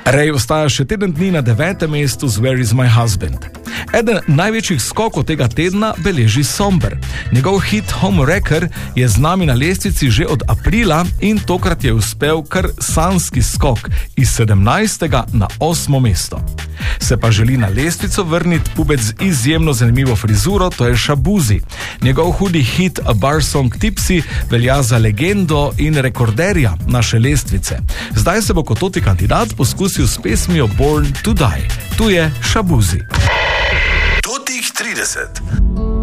Ray ostaja še teden dni na 9. mestu z Where is my husband. Eden največjih skokov tega tedna beleži Somber. Njegov hit Home Wrecker je z nami na lestvici že od aprila in tokrat je uspel kar sanjski skok iz 17. na 8. mesto. Se pa želi na lestvico vrniti pubec z izjemno zanimivo frizuro, to je Shaboozey. Njegov hudi hit A Bar Song Tipsy velja za legendo in rekorderja naše lestvice. Zdaj se bo kot toti kandidat poskusil s pesmijo Born to Die. Tu je Shaboozey. Totih 30.